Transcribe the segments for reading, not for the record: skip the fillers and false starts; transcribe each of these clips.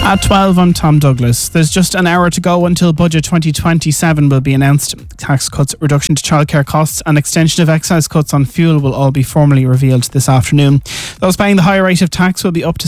At 12, I'm Tom Douglas. There's just an hour to go until Budget 2027 will be announced. Tax cuts, reduction to childcare costs and extension of excise cuts on fuel will all be formally revealed this afternoon. Those paying the higher rate of tax will be up to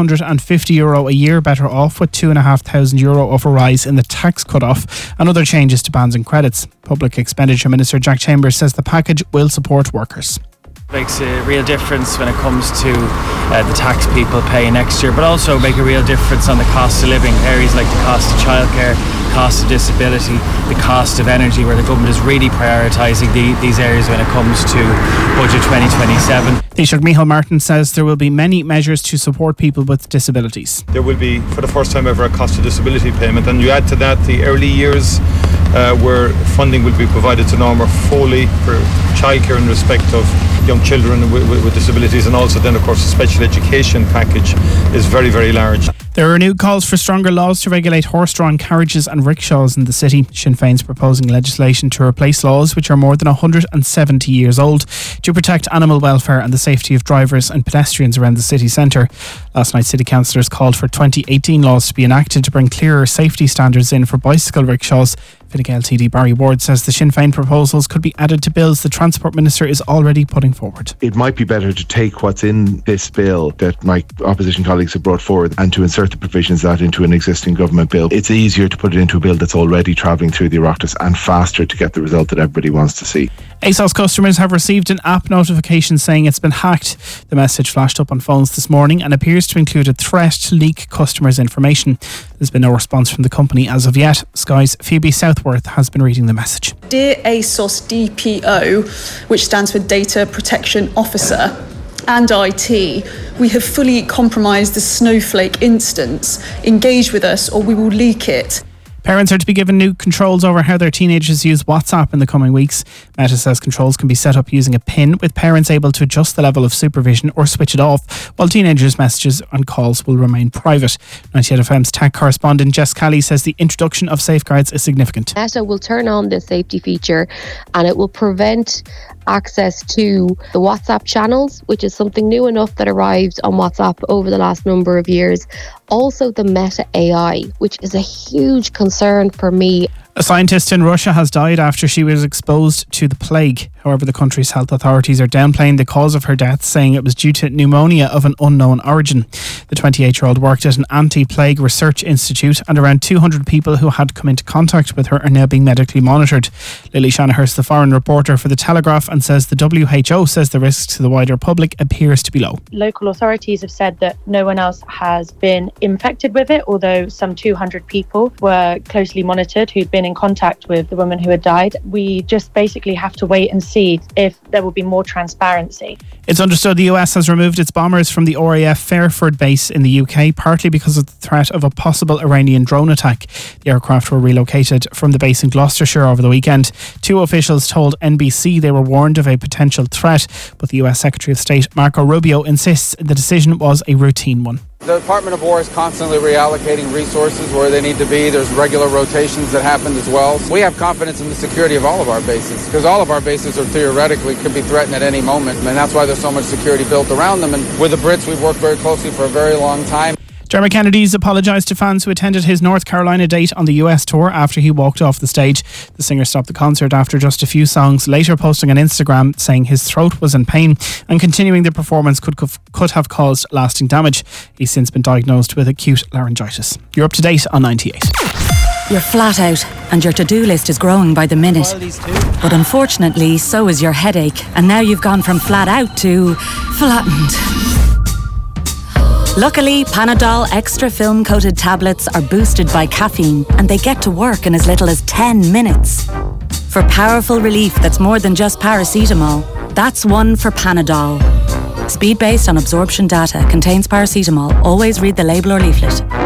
€750 a year better off, with €2,500 of a rise in the tax cut-off and other changes to bans and credits. Public Expenditure Minister Jack Chambers says the package will support workers. Makes a real difference when it comes to the tax people pay next year, but also make a real difference on the cost of living. Areas like the cost of childcare, cost of disability, the cost of energy, where the government is really prioritising these areas when it comes to Budget 2027. Taoiseach Micheál Martin says there will be many measures to support people with disabilities. There will be, for the first time ever, a cost of disability payment, and you add to that the early years where funding will be provided to Norma Foley for childcare in respect of young children with disabilities, and also then of course the special education package is very, very large. There are new calls for stronger laws to regulate horse-drawn carriages and rickshaws in the city. Sinn Féin's proposing legislation to replace laws which are more than 170 years old to protect animal welfare and the safety of drivers and pedestrians around the city centre. Last night, city councillors called for 2018 laws to be enacted to bring clearer safety standards in for bicycle rickshaws. Fine Gael TD Barry Ward says the Sinn Féin proposals could be added to bills the Transport Minister is already putting forward. It might be better to take what's in this bill that my opposition colleagues have brought forward and to insert the provisions of that into an existing government bill. It's easier to put it into a bill that's already travelling through the Oireachtas and faster to get the result that everybody wants to see. ASOS customers have received an app notification saying it's been hacked. The message flashed up on phones this morning and appears to include a threat to leak customers' information. There's been no response from the company as of yet. Sky's Phoebe Southworth has been reading the message. Dear ASOS DPO, which stands for Data Protection Officer, and IT, we have fully compromised the Snowflake instance. Engage with us or we will leak it. Parents are to be given new controls over how their teenagers use WhatsApp in the coming weeks. Meta says controls can be set up using a PIN, with parents able to adjust the level of supervision or switch it off, while teenagers' messages and calls will remain private. 98FM's tech correspondent Jess Kelly says the introduction of safeguards is significant. Meta will turn on this safety feature and it will prevent access to the WhatsApp channels, which is something new enough that arrived on WhatsApp over the last number of years. Also the Meta AI, which is a huge concern for me. A scientist in Russia has died after she was exposed to the plague. However, the country's health authorities are downplaying the cause of her death, saying it was due to pneumonia of an unknown origin. The 28-year-old worked at an anti-plague research institute, and around 200 people who had come into contact with her are now being medically monitored. Lily Shanahurst, the foreign reporter for The Telegraph, and says the WHO says the risk to the wider public appears to be low. Local authorities have said that no one else has been infected with it, although some 200 people were closely monitored who'd been in contact with the woman who had died. We just basically have to wait and see if there will be more transparency. It's understood the US has removed its bombers from the RAF Fairford base in the UK, partly because of the threat of a possible Iranian drone attack. The aircraft were relocated from the base in Gloucestershire over the weekend. Two officials told NBC they were warned of a potential threat, but the US Secretary of State Marco Rubio insists the decision was a routine one. The Department of War is constantly reallocating resources where they need to be. There's regular rotations that happen as well. We have confidence in the security of all of our bases, because all of our bases are theoretically could be threatened at any moment, and that's why there's so much security built around them. And with the Brits, we've worked very closely for a very long time. Dermot Kennedy's apologised to fans who attended his North Carolina date on the US tour after he walked off the stage. The singer stopped the concert after just a few songs, later posting on Instagram saying his throat was in pain and continuing the performance could have caused lasting damage. He's since been diagnosed with acute laryngitis. You're up to date on 98. You're flat out and your to-do list is growing by the minute. But unfortunately, so is your headache. And now you've gone from flat out to flattened. Luckily, Panadol Extra Film-Coated tablets are boosted by caffeine and they get to work in as little as 10 minutes. For powerful relief that's more than just paracetamol, that's one for Panadol. Speed based on absorption data, contains paracetamol. Always read the label or leaflet.